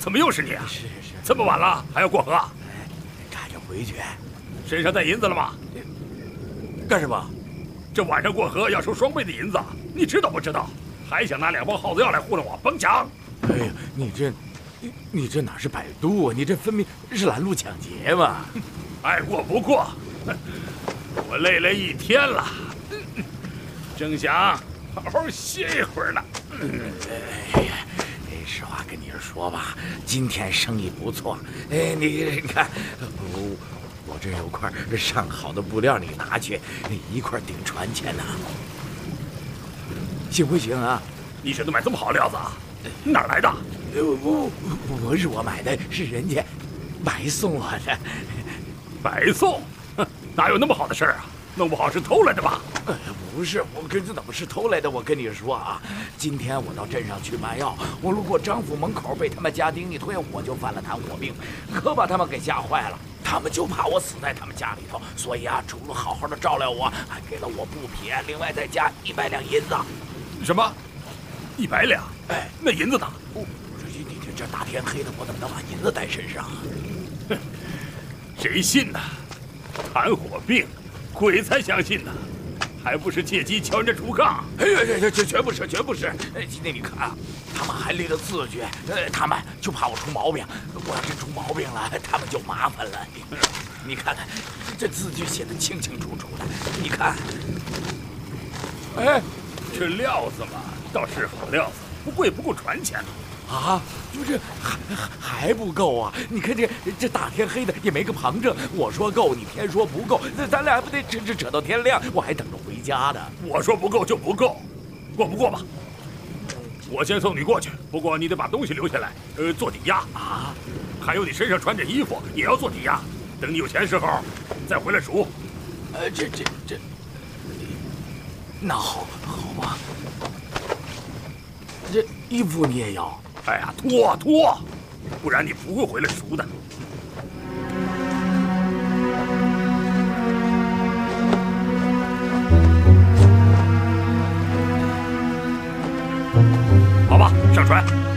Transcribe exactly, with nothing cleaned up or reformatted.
怎么又是你啊？ 是是， 这么晚了还要过河？ 赶着回去。 身上带银子了吗？ 干什么？ 这晚上过河要收双倍的银子，你知道不知道？还想拿两包耗子药来糊弄我，甭想！ 哎呀，你这，你你这哪是摆渡啊？你这分明是拦路抢劫嘛！ 爱过不过，我累了一天了，正想好好歇一会儿呢。 哎呀，实话跟你说吧，今天生意不错。哎，你看，我我这有块上好的布料，你拿去，一块顶船钱呢，行不行啊？ 你舍得买这么好料子啊？哪儿来的？ 不不不是我买的，是人家白送我的。 白送？哪有那么好的事儿啊？弄不好是偷来的吧？ 哎，不是，我跟这怎么是偷来的？我跟你说啊，今天我到镇上去卖药，我路过张府门口，被他们家丁一推，我就犯了痰火病，可把他们给吓坏了。他们就怕我死在他们家里头，所以啊，除了好好的照料我，还给了我布匹，另外再加一百两银子。 什么？一百两？ 哎， 那银子呢？ 我这你这这大天黑的，我怎么能把银子带身上啊？ 哼，谁信呢？痰火病。鬼才相信呢，还不是借机敲人家竹杠？ 哎呀，这这绝不是，绝不是！哎，今天你看啊，他们还立了字据，呃，他们就怕我出毛病，我要真出毛病了，他们就麻烦了。你看看，这字据写的清清楚楚的，你看。哎， 这料子嘛，倒是好料子，不过也不够船钱呢。 啊，不是还还不够啊！你看这这大天黑的也没个旁证，我说够，你偏说不够，那咱俩还不得扯扯扯到天亮？我还等着回家呢。 我说不够就不够，过不过吧？我先送你过去，不过你得把东西留下来，呃，做抵押啊。 还有你身上穿着衣服也要做抵押，等你有钱时候再回来赎。 呃，这这这，那好，好吧。这衣服你也要？ 哎呀，脱脱，不然你不会回来赎的。好吧，上船。